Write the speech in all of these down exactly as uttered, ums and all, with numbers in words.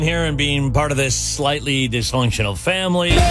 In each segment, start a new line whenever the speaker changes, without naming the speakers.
here and being part of this slightly dysfunctional family. We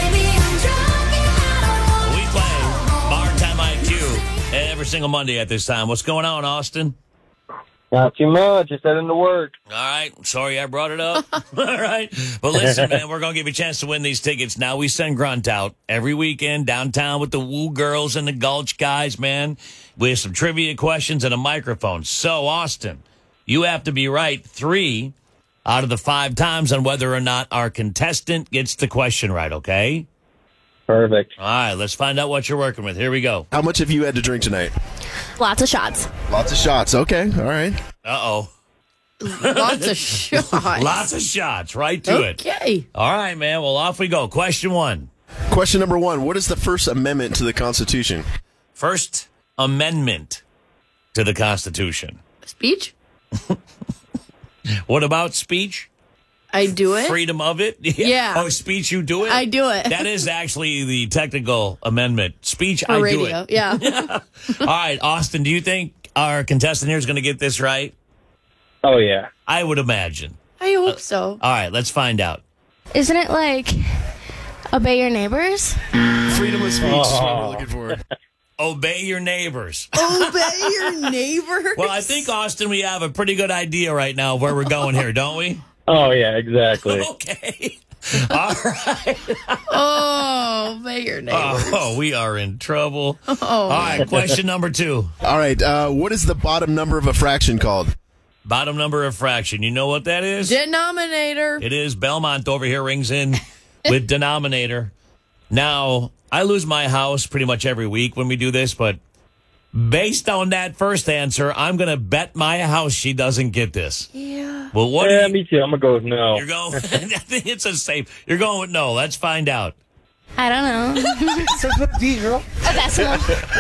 play Bar Time I Q every single Monday at this time. What's going on, Austin?
Not too much. Just heading to work.
All right. Sorry I brought it up. All right. But listen, man, we're going to give you a chance to win these tickets. Now we send Grunt out every weekend downtown with the Woo Girls and the Gulch guys, man. We have some trivia questions and a microphone. So, Austin, you have to be right three out of the five times on whether or not our contestant gets the question right, okay?
Perfect.
All right. Let's find out what you're working with. Here we go.
How much have you had to drink tonight?
Lots of shots.
Lots of shots. Okay. All right.
Uh-oh.
Lots of shots.
Lots of shots. Right to it.
Okay.
All right, man. Well, off we go. Question one.
Question number one. What is the First Amendment to the Constitution?
First Amendment to the Constitution.
Speech?
What about speech?
I do it.
Freedom of it?
Yeah.
Oh, speech, you do it?
I do it.
That is actually the technical amendment. Speech,
For
I
radio.
do it.
Yeah.
All right, Austin, do you think our contestant here is going to get this right?
Oh, yeah.
I would imagine.
I hope so.
All right, let's find out.
Isn't it like obey your neighbors?
Freedom of speech is what we're looking for.
Obey your neighbors.
Obey your neighbors?
Well, I think, Austin, we have a pretty good idea right now of where we're going here, don't we?
Oh, yeah, exactly.
Okay. All right.
Oh, obey your neighbors.
Oh, we are in trouble.
Oh.
All right, question number two.
All right. Uh, what is the bottom number of a fraction called?
Bottom number of fraction. You know what that is?
Denominator.
It is. Belmont over here rings in with denominator. Now, I lose my house pretty much every week when we do this, but based on that first answer, I'm going to bet my house she doesn't get this.
Yeah.
Well, what
Yeah,
do you,
me too. I'm going to go with no.
You're going, I think it's a safe. You're going with no. Let's find out.
I don't know. A decimal.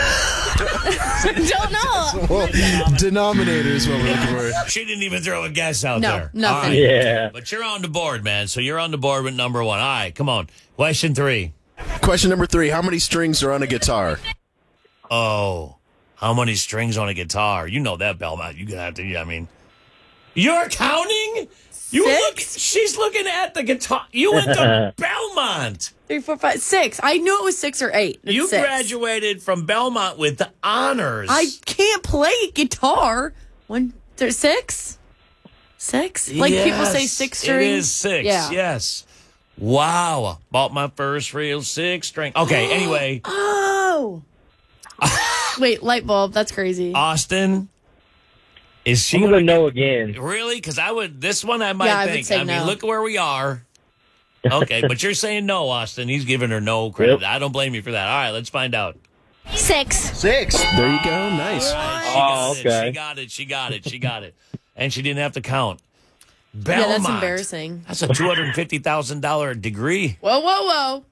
Don't know.
Well, denominator is what we're looking for.
She didn't even throw a guess out
No,
there.
nothing.
All right.
Yeah.
But you're on the board, man. So you're on the board with number one. All right, come on. Question three.
Question number three. How many strings are on a guitar?
Oh, how many strings on a guitar? You know that, Belmont. You have to, I mean, you're counting? You
Six?
look, she's looking at the guitar. You went to Belmont.
Three, four, five, six. I knew it was six or eight. It's
You
six.
graduated from Belmont with the honors.
I can't play guitar. One, there's six? Six? Like people say
Yes,
six strings.
It is six,
Yeah.
yes. Wow. Bought my first real six string. Okay, anyway,
Oh. Wait, light bulb. That's crazy.
Austin, is she
I'm
going
going to go no again.
Really? Because I would, this one I might
Yeah, I would
think.
say
I mean,
no.
look where we are. Okay, but you're saying no, Austin. He's giving her no credit.
Yep.
I don't blame you for that. All right, let's find out.
Six.
Six. There you go. Nice.
She
Oh,
got it.
okay.
She got it. She got it. She got it. And she didn't have to count.
Yeah,
Belmont.
that's embarrassing.
That's a two hundred fifty thousand dollars degree.
Whoa, whoa, whoa.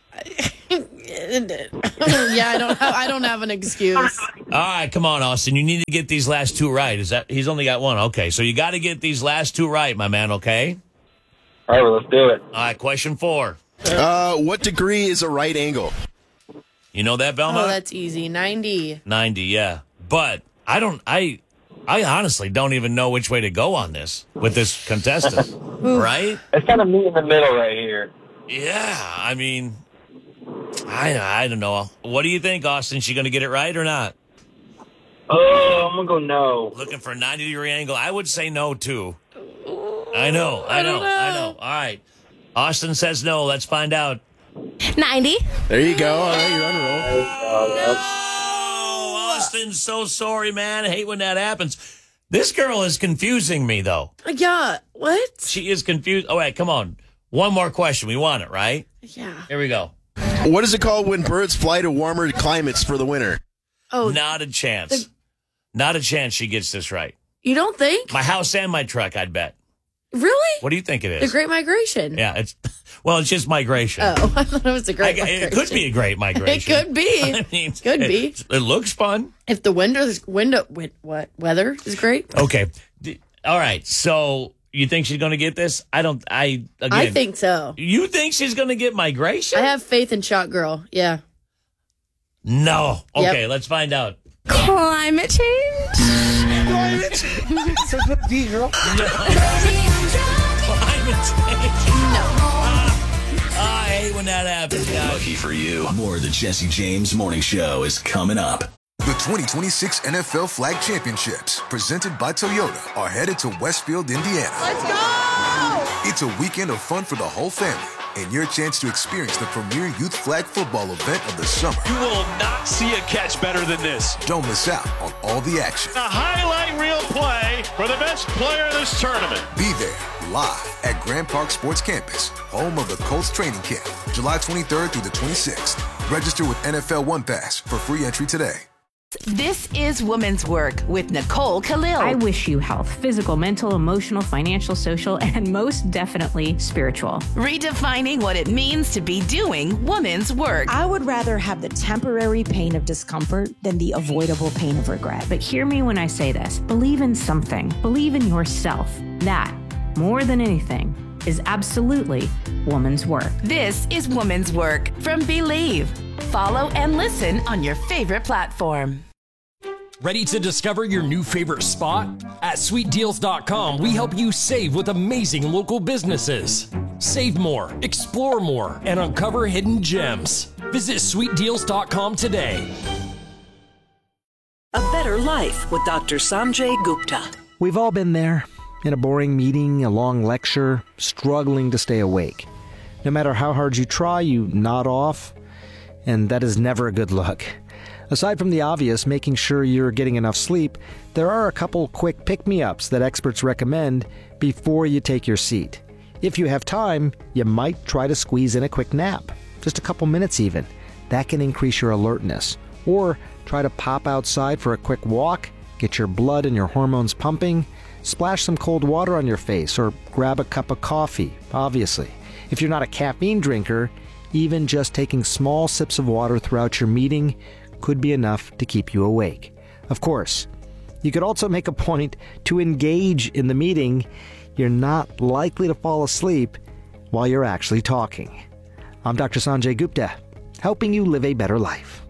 yeah, I don't have I don't have an excuse.
All right, come on, Austin. You need to get these last two right. Is that he's only got one? Okay, so you got to get these last two right, my man. Okay.
All right, well, let's do it.
All right, question four.
Uh, what degree is a right angle?
You know that, Belmont?
Oh, that's easy. ninety.
ninety, yeah. But I don't. I. I honestly don't even know which way to go on this with this contestant, right?
It's kind of me in the middle right here.
Yeah, I mean, I I don't know. What do you think, Austin? She going to get it right or not?
Oh, I'm going to go no.
Looking for a ninety degree angle. I would say no too. I know. I,
I
know,
don't know.
I know. All right. Austin says no. Let's find out.
ninety.
There you go. All right, you're on a roll.
Oh, Austin's so sorry, man. I hate when that happens. This girl is confusing me, though.
Yeah. What?
She is confused. All right, come on. One more question. We want it, right?
Yeah.
Here we go.
What is it called when birds fly to warmer climates for the winter?
Oh,
Not a chance.
the-
Not a chance she gets this right.
you don't think?
My house and my truck, I'd bet.
Really?
What do you think it
The
is?
Great Migration.
Yeah, it's well, it's just migration.
Oh, I thought it was the
I-
Great
it
Migration.
could be a great
It
migration.
could be.
I mean,
Could be.
It, it looks fun.
If the window window wait, what weather is great.
Okay. D- All right. So you think she's going to get this? I don't. I again.
I think so.
You think she's going to get migration?
I have faith in Shot Girl. Yeah.
No. Okay.
Yep.
Let's find out.
Climate change.
Climate invitation. No. Ah, I hate when that happens, guys.
Lucky for you, more of the Jesse James Morning Show is coming up.
The twenty twenty-six N F L Flag Championships, presented by Toyota, are headed to Westfield, Indiana.
Let's go!
It's a weekend of fun for the whole family and your chance to experience the premier youth flag football event of the summer.
You will not see a catch better than this.
Don't miss out on all the action.
A highlight reel play for the best player in this tournament.
Be there live at Grand Park Sports Campus, home of the Colts training camp, July twenty-third through the twenty-sixth. Register with N F L One Pass for free entry today.
This is Women's Work with Nicole Khalil.
I wish you health, physical, mental, emotional, financial, social, and most definitely spiritual.
Redefining what it means to be doing women's work.
I would rather have the temporary pain of discomfort than the avoidable pain of regret.
But hear me when I say this. Believe in something. Believe in yourself. That, more than anything, is absolutely woman's work.
This is Woman's Work from Believe. Follow and listen on your favorite platform.
Ready to discover your new favorite spot? At sweet deals dot com, we help you save with amazing local businesses. Save more, explore more, and uncover hidden gems. Visit sweet deals dot com today.
A Better Life with Doctor Sanjay Gupta.
We've all been there. In a boring meeting, a long lecture, struggling to stay awake. No matter how hard you try, you nod off, and that is never a good look. Aside from the obvious, making sure you're getting enough sleep, there are a couple quick pick-me-ups that experts recommend before you take your seat. If you have time, you might try to squeeze in a quick nap, just a couple minutes even. That can increase your alertness. Or try to pop outside for a quick walk, get your blood and your hormones pumping, splash some cold water on your face, or grab a cup of coffee, obviously. If you're not a caffeine drinker, even just taking small sips of water throughout your meeting could be enough to keep you awake. Of course, you could also make a point to engage in the meeting. You're not likely to fall asleep while you're actually talking. I'm Doctor Sanjay Gupta, helping you live a better life.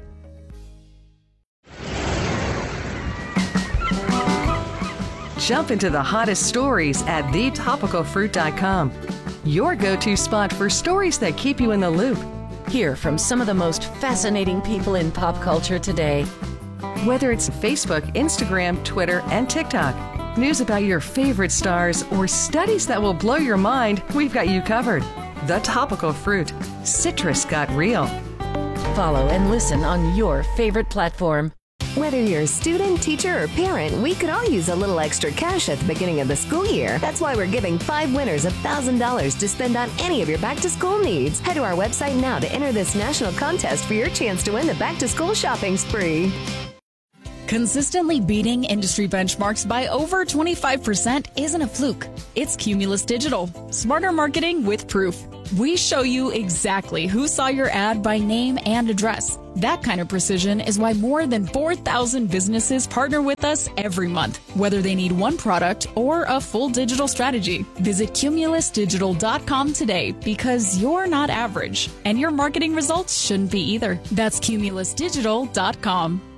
Jump into the hottest stories at the topical fruit dot com. Your go-to spot for stories that keep you in the loop.
Hear from some of the most fascinating people in pop culture today.
Whether it's Facebook, Instagram, Twitter, and TikTok, news about your favorite stars, or studies that will blow your mind, we've got you covered. The Topical Fruit. Citrus got real.
Follow and listen on your favorite platform.
Whether you're a student, teacher, or parent, we could all use a little extra cash at the beginning of the school year. That's why we're giving five winners one thousand dollars to spend on any of your back-to-school needs. Head to our website now to enter this national contest for your chance to win the back-to-school shopping spree.
Consistently beating industry benchmarks by over twenty-five percent isn't a fluke. It's Cumulus Digital. Smarter marketing with proof. We show you exactly who saw your ad by name and address. That kind of precision is why more than four thousand businesses partner with us every month, whether they need one product or a full digital strategy. Visit cumulus digital dot com today because you're not average, and your marketing results shouldn't be either. That's cumulus digital dot com.